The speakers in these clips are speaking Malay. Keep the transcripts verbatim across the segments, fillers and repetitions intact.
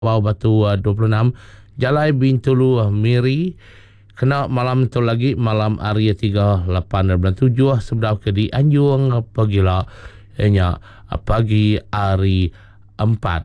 Bau Batu uh, dua puluh enam, Jalai Bintulu uh, Miri. Kena malam tu lagi malam Arya tiga lapan bulan tujuh sebelum ke di Anjung pagila nya pagi hari empat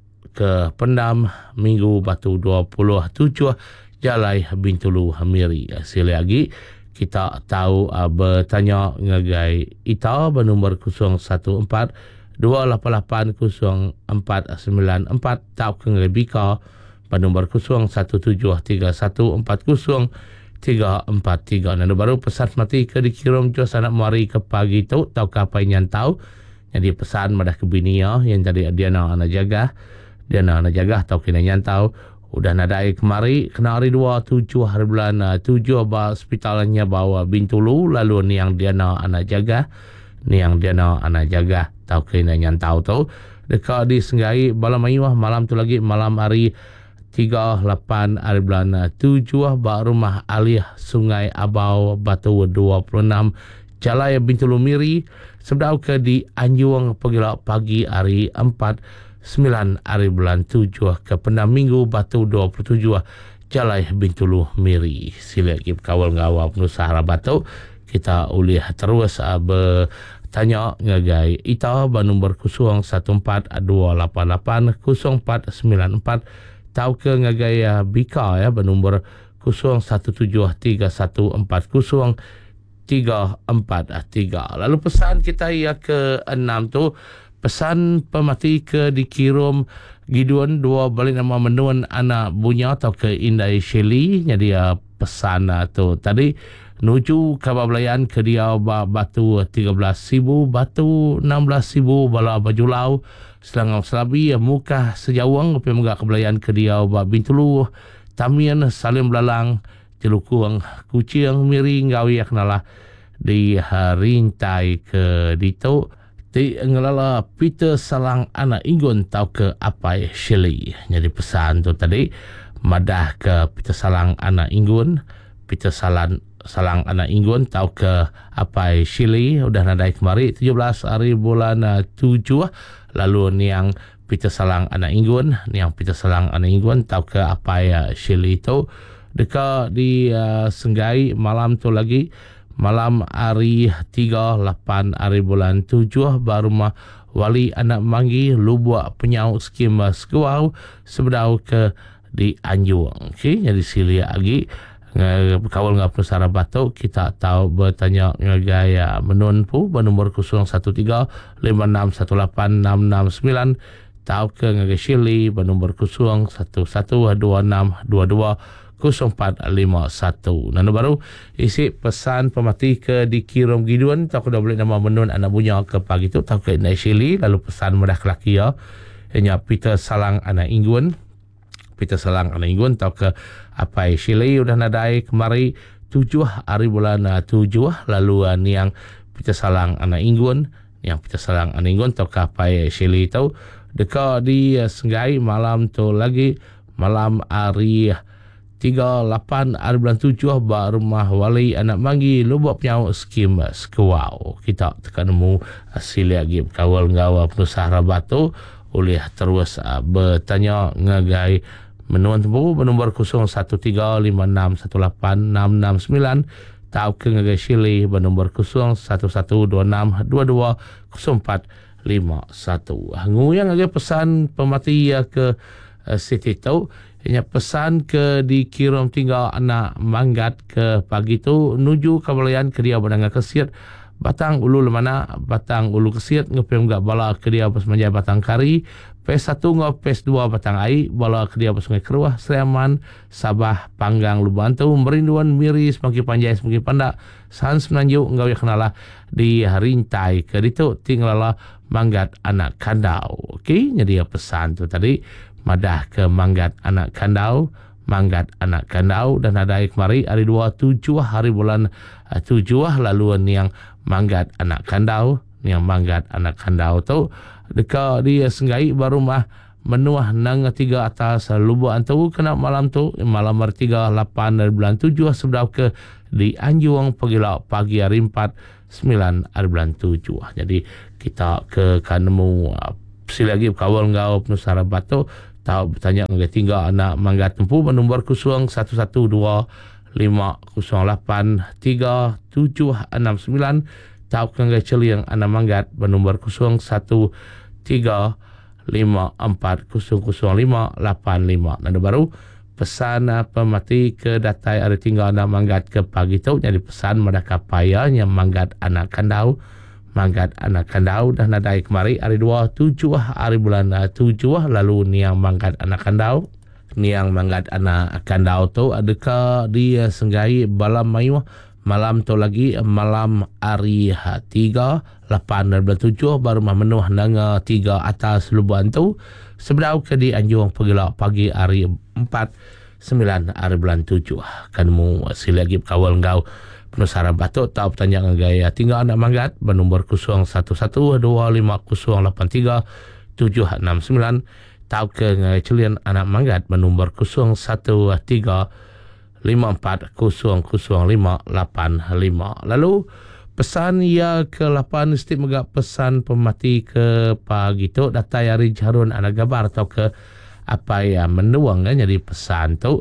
ke Pendam Minggu Batu dua puluh tujuh Jalai Bintulu Miri. Sila lagi kita tahu uh, bertanya ngagai ita bernombor kosong satu empat dua lapan lapan kosong empat sembilan empat tahu ke ngagai bika bernombor kosong satu tujuh tiga satu empat kosong tiga empat tiga. Dan baru pesan mati ke dikirim jo sanak mari ke pagi tu tahu ke apa yang tahu. Jadi pesan madah ke bini ya yang tadi dia nak anak jaga. Dia nak anak jaga tahu kena yang tahu. Udah nadai kemari kena hari dua tujuh hari bulan tujuh ba hospitalnya bawa Bintulu lalu ni yang dia nak anak jaga. Ni yang dia nak anak jaga tahu kena yang tahu tu. Dekat di Senggai Balam Ayuh malam tu lagi malam hari tiga lapan hari bulan tujuh bak rumah alih Sungai Abau Batu dua puluh enam Jalai Bintulu Miri sebelum ke di Anjung pagila pagi hari empat sembilan hari bulan tujuh ke Pendam Minggu Batu dua puluh tujuh Jalai Bintulu Miri. Sila lagi kawal ngawal pengusaha Batu kita boleh terus uh, bertanya ngagai ita bernombor kosong satu empat dua lapan lapan kosong empat sembilan empat tahu ke ngagai uh, bika ya bernombor kosong satu tujuh tiga satu empat kosong tiga empat tiga. Lalu pesan kita yang ke enam tu pesan pemati ke dikirim giduan dua balik nama menuen anak bunya atau ke Indai Shelley. Jadi uh, pesan uh, tu tadi nuju kabablayan ke dia Batu tiga belas ribu Batu enam belas ribu bala bajulau Selangor Selabi muka sejawang pe megak kebelayan ke dia Bintulu Tamian Salim Belalang Jelukung Kucing Miri ngawi yaknalah di harintai ke dito di ngelala Peter Salang anak Inggun tau ke Apai Shelley. Jadi pesan tu tadi madah ke Peter Salang anak Inggun, Peter Salang Salang anak Inggun tau ke Apai Shelley udah nadai kemari tujuh belas hari bulan tujuh lalu ni yang Peter Salang anak Inggun, ni yang Peter Salang anak Inggun tau ke Apai Shelley tu dekat di uh, Senggai malam tu lagi malam hari tiga lapan hari bulan tujuh baru rumah wali anak manggi lubuak penyau skim sekuau sebedau ke di Anjung. Okey, jadi sila lagi kawal ngap nusara Batu kita tahu bertanya ngagaya menun pu bernombor kosong satu tiga lima enam satu lapan enam enam sembilan tahu ke ngagaya Shelley bernombor kosong satu satu dua enam dua dua kosong empat lima satu. Nano baru isi pesan pemati ke dikirim giduan tahu ke dah boleh nama menun anak punya ke pagi tu tahu ke Indai Shelley lalu pesan mudah kelaki ya hanya Peter Salang anak Inggun Peter Salang anak Inggun tahu ke Apai Shelley udah nadai kemari tujuh hari bulan tujuh lalu uh, ni yang Peter Salang anak Inggun yang Peter Salang anak Inggun tahu ke Apai Shelley tahu dekat di uh, Senggai malam tu lagi malam hari tiga lapan hari bulan tujuh ba rumah wali anak manggi lubuk penyau skim sekuau kita tekan nemu hasil lagi kawal ngawa pengusaha Batu oleh terus uh, bertanya ngagai menuan tempu bernombor kosong satu tiga lima enam satu lapan enam enam sembilan tahu ke ngagai Shelley bernombor kosong satu satu dua enam dua dua kosong empat lima satu. Nguyang ngagai pesan pemati ya ke uh, Siti tahu hanya pesan ke dikirim tinggal anak manggat ke pagi tu nuju kabelayan ke dia Bandang Kesiat Batang Ulu Lemana Batang Ulu Kesiat ngepem gak bala ke dia pas manjai Batang Kari P satu ngau P dua Batang Ai bala ke dia pas Sungai Keruah Sleman Sabah Panggang Lubantu Merinduan Miri semakin panjai semakin pandak San Semenanjung ngau ya kenalah di harintai ke ditu tinggallah manggat anak kandau. Okey, jadi ya pesan tu tadi madah ke manggat anak kandau manggat anak kandau dan ada kemari hari dua tujuh hari bulan uh, tujuh lalu ni yang manggat anak kandau ni yang manggat anak kandau tu dekat di Senggai baru mah menuah nang tiga atas lubuk antu kena malam tu malam hari tiga lapan dari bulan tujuh sebelum ke di Anjung pagila pagi hari empat sembilan hari bulan tujuh. Jadi kita ke kanemu uh, sila lagi kawal ngau penusara Batu tahu bertanya dengan tiga anak mangga tempuh bernombor kosong satu satu dua lima kosong lapan tiga tujuh enam sembilan. Tahu dengan celiang anak mangga bernombor kosong satu tiga lima empat kosong kosong lima lapan lima. Nanda baru pesan pemati ke datai ada tinggal anak manggat ke pagi tu, jadi pesan mereka payah yang manggat anak kandau manggat anak kandau dah nadai kemari hari dua tujuh hari bulan tujuh lalu niang manggat anak kandau niang manggat anak kandau tu adakah dia senggai balam mayu malam tu lagi malam hari tiga lapan dan bulan tujuh baru memenuh nanga tiga atas lubuan tu sebelum ke di Anjung Pegilak pagi hari empat sembilan hari bulan tujuh kan mu silagi kawal ngau penusara batuk tahu bertanya dengan gaya tinggal anak manggat bernombor kosong satu satu dua lima kosong lapan tiga tujuh enam sembilan. Tahu ke gaya celian anak manggat bernombor kosong satu tiga lima empat kosong kosong lima lapan lima. Lalu pesan ya ke lapan setiap megak pesan pemati ke pagi tu datai hari jarun anak gabar atau ke apa yang menuang kan jadi pesan tu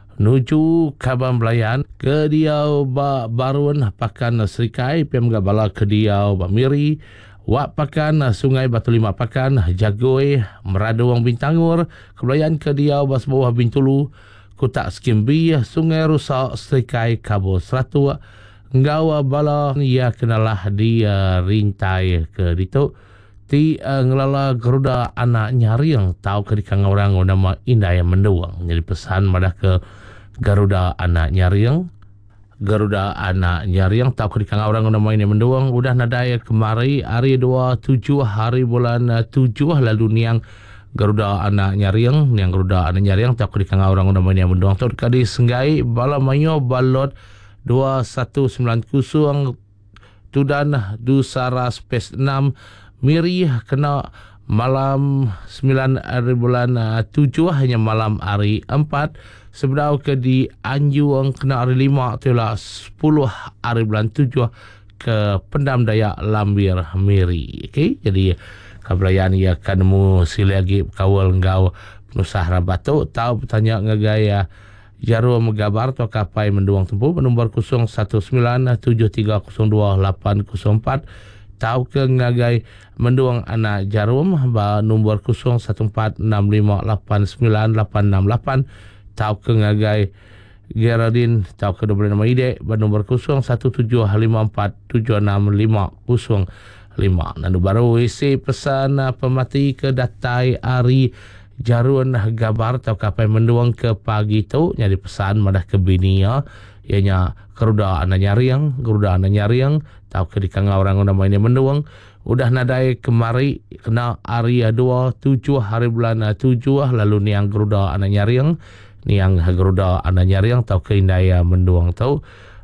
nuju Kaban Belayan ke diau ba barun pakan serikai pem gabala ke diau ba miri wak pakan sungai Batu Lima pakan jagoi Meraduang Bintangur kebelayan ke diau ba bawah Bintulu Kutak Skimbi sungai Rusak serikai Kabo Seratu ngawa bala ia kenalah dia rintai ke ditu ti uh, ngelala Garuda anak nyaring tahu ke dikang orang nama indah yang menduang jadi pesan madah ke Garuda anak nyaring Garuda anak nyaring tahu ke dikang orang nama ini menduang udah nadai kemari hari dua tujuh hari bulan tujuh lalu niang Garuda anak nyaring niang Garuda anak nyaring tahu ke dikang orang nama ini menduang tu kadi senggai bala mayo balot dua satu sembilan kosong tudan dusara space enam miri kena malam sembilan hari bulan tujuh hanya malam hari empat sebelum ke di Anjung kena hari lima itulah sepuluh hari bulan tujuh ke Pendam Dayak Lambir Miri. Okey, jadi kabelayan ia akan mu silagi kawal ngau penusah rabatu tahu bertanya ngagaya jarum gabar atau kapai menduang tempuh bernombor kosong satu sembilan tujuh tiga kosong dua lapan kosong empat. Tahu ke ngagai menduang anak jarum ba nombor kosong satu empat enam lima lapan sembilan lapan enam lapan. Tahu ke ngagai Geraldine tahu ke double nama ide ba nombor kosong satu tujuh lima empat tujuh enam lima kosong lima. Nandu baru isi pesan pemati ke datai ari jarun gabar atau kapai menduang ke pagi tu jadi pesan madah ke bini ya ianya Garuda anak nyaring Garuda anak nyaring tahu ke dikang orang nama ini menduang udah nadai kemari kena hari dua tujuh hari bulan tujuh lalu niang Garuda anak nyaring niang Garuda anak nyaring tahu ke indaya menduang tahu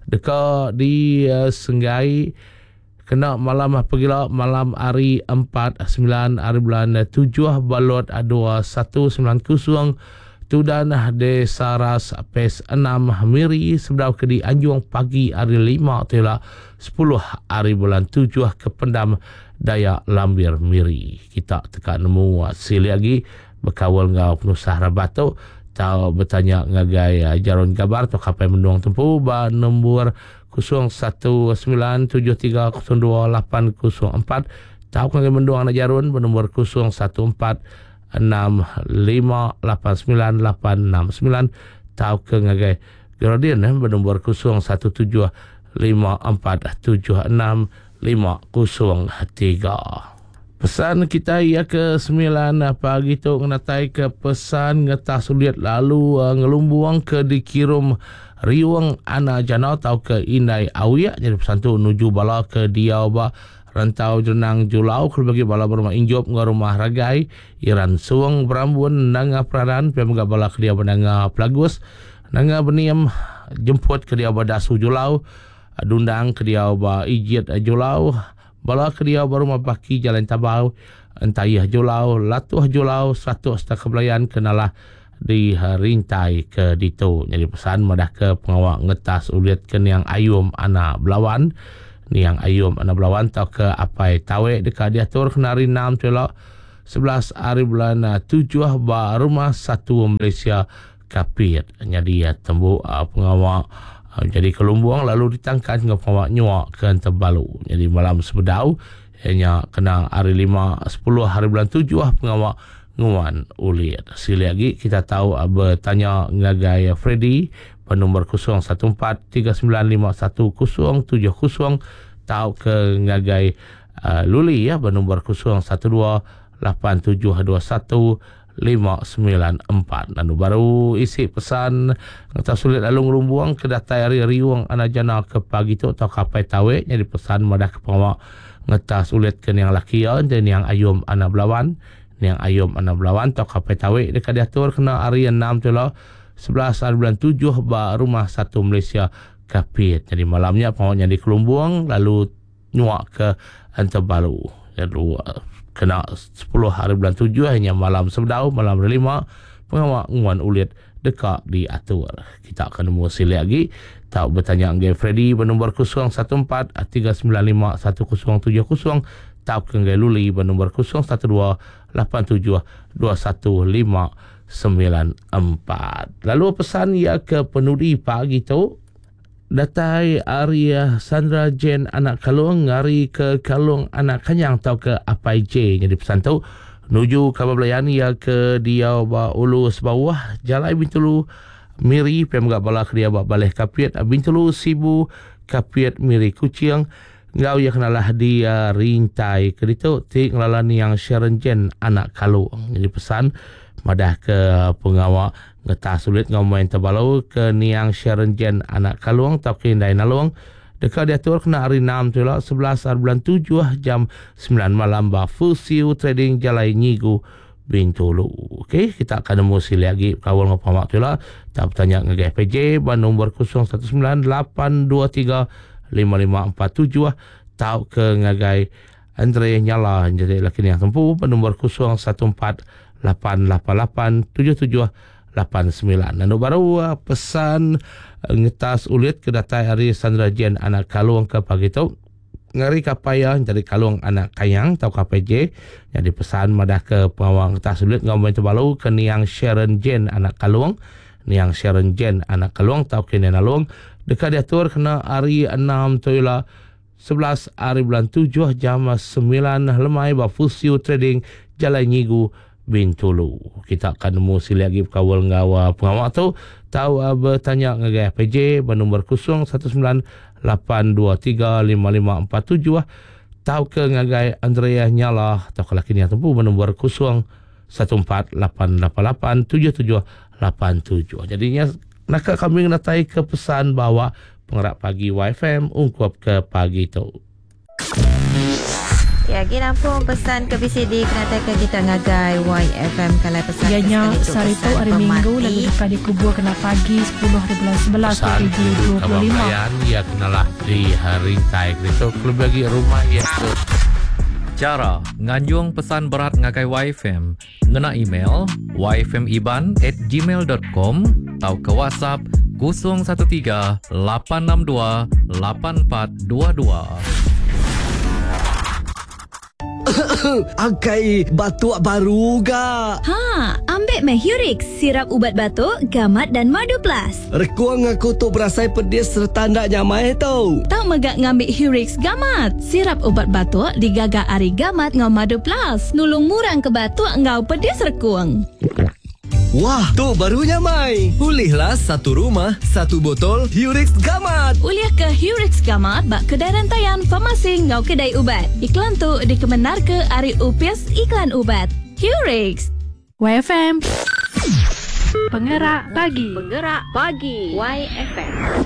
dekat di uh, senggai kena malam pegila malam hari empat sembilan hari bulan tujuh balot dua satu sembilan kosong tudan desa ras pes enam miri sebelum ke di Anjung pagi hari lima telah sepuluh hari bulan tujuh ke Pendam Dayak Lambir Miri. Kita tekan nemu sili lagi berkawal ngau penusah rabatu tahu bertanya ngagai jarun gabar atau kapai menduang tempuh ba nombor kosong satu sembilan tujuh tiga kosong dua lapan kosong empat. Tahu ngagai menduang anak jarun bernombor kosong satu empat enam lima lapan sembilan lapan enam sembilan. Tahu ke ngagai Geraldine eh, bernombor kosong satu tujuh lima empat tujuh enam lima kosong tiga. Pesan kita ia ke sembilan pagi tu ngenatai ke pesan ngetah sulit lalu uh, ngelumbuang ke dikirum riwang anak jana tau ke indai awia jadi pesan tu nuju bala ke diau ba rantau jenang julau kalau bagi bala berumah injop ngah rumah ragai iran suang berambun nanga peradan pemga bala ke dia benanga pelagus nanga beniam jemput ke dia badasu julau dundang ke dia ba ijit julau bala ke dia baru mabaki jalan tabau entayah julau latuh julau satu stak kebelayan kenalah di rintai ke ditu jadi pesan madah ke pengawak ngetas ulit ke niang ayum anak belawan niang ayum anak belawan tau ke apai tawe dekat diatur kena rinam celok sebelas hari bulan uh, tujuh ba rumah satu Malaysia kapit. Jadi uh, tembuk uh, pengawak uh, jadi kelumbuang lalu ditangkan dengan pengawak nyuak ke Tebalu. Jadi malam sebedau hanya kena hari lima sepuluh hari bulan tujuh pengawak nguan ulit. Sekali lagi kita tahu uh, bertanya ngagai Freddy nombor kosong satu empat tiga sembilan lima satu kosong tujuh kosong, tahu ke ngagai uh, Luli ya bernombor kosong satu dua lapan tujuh dua satu lima sembilan empat. Lalu baru isi pesan ngata sulit lalu ngerumbuang ke datai hari riwang anak jana ke pagi tu atau kapai tawe. Jadi pesan madah ke pengawak ngata sulit ke yang laki dan yang ayum anak belawan, yang ayum anak belawan atau kapai tawe dekat diatur kena hari enam tu lah sebelas hari bulan tujuh ba rumah satu Malaysia kapit. Jadi malamnya pengawaknya di Kelumbuang lalu nyuak ke Antabalu. Lalu uh, kena sepuluh hari bulan tujuh hanya malam sebedau malam lima pengawak nguan ulit dekat diatur. Kita akan mesti lagi tahu bertanya dengan Freddy bernombor kosong satu empat tiga sembilan lima satu kosong tujuh kosong, tahu ke Luli bernombor kosong satu dua lapan tujuh dua satu lima sembilan empat. Lalu pesan ia ke penudi pagi tu datai Arya Sandra Jen anak Kalung ngari ke Kalung anak Kanyang tau ke Apai J. Jadi pesan tu nuju kabar belayan ia ke dia ba ulu sebawah Jalai Bintulu Miri pemgak bala ke dia ba baleh kapit Bintulu Sibu kapit Miri Kucing ngau ya kenalah dia rintai ke ditu ti ngelalani yang Sharon Jen anak Kalung. Jadi pesan madah ke pengawak ngetah sulit ngomong Tebalau ke niang Sharon Jen anak Kaluang tau ke Indai Naluang dekat diatur kena hari enam tu lah sebelas hari bulan tujuh jam sembilan malam ba Fusiu Trading Jalai Nyigu Bintulu. Okey, kita akan mesti lagi kawal ngopang waktu lah tak bertanya dengan P J ban nombor kosong satu sembilan lapan dua tiga lima lima empat tujuh tau ke ngagai Andre Nyala. Jadi laki yang tempuh ban nombor kosong satu empat lapan lapan lapan tujuh tujuh lapan sembilan. Dan baru uh, pesan uh, ngetas ulit ke datai hari Sandra Jen anak Kaluang ke pagi tu ngari kapaya dari Kaluang anak Kayang tau K P J. Jadi pesan madah ke pengawang ngetas ulit ngomong Tebalau ke niang Sharon Jen anak Kaluang, niang Sharon Jen anak Kaluang tau ke Nenalung dekat diatur kena hari enam tu ialah sebelas hari bulan tujuh jam sembilan lemai ba Fusiu Trading Jalai Nyigu Bintulu. Kita akan mesti lagi kawal ngawa pengawak tu tahu uh, bertanya dengan P J bernombor kosong satu sembilan lapan dua tiga lima lima empat tujuh tahu ke ngagai Andrea Nyala atau kelaki ni tempuh bernombor kosong satu empat lapan lapan lapan tujuh tujuh lapan tujuh. Jadinya nak kami natai ke pesan bawa pengerak pagi Y F M ungkap ke pagi tu. Ya, kita pun pesan ke V C D kena tekan kita ngagai Y F M kalau pesan. Ianya sehari tu hari Minggu lalu dekat dikubur kena pagi sepuluh hari bulan sebelas dua ribu dua puluh lima. Pesan ya kenalah di hari tai itu lebih bagi rumah ya. Cara nganjung pesan berat ngagai Y F M ngena email y f m iban at gmail dot com atau ke WhatsApp kosong satu tiga lapan enam dua lapan empat dua dua. Angkai batuk baru ga? Ha, ambil Mehurix, sirap ubat batuk, gamat dan madu plus. Rekuang aku tu berasai pedis serta ndak nyamai tau. Tak megak ngambil Hurix gamat. Sirap ubat batuk digagak ari gamat ngau madu plus. Nulung murang ke batuk ngau pedis rekuang. Wah, tu barunya Mai. Pulihlah satu rumah, satu botol Hurix Gamat. Uliah ke Hurix Gamat bak kedai rantaian farmasi ngau kedai ubat. Iklan tu dikemenar ke Ari Upias Iklan Ubat. Hurix. Y F M Penggerak Pagi. Penggerak pagi Y F M.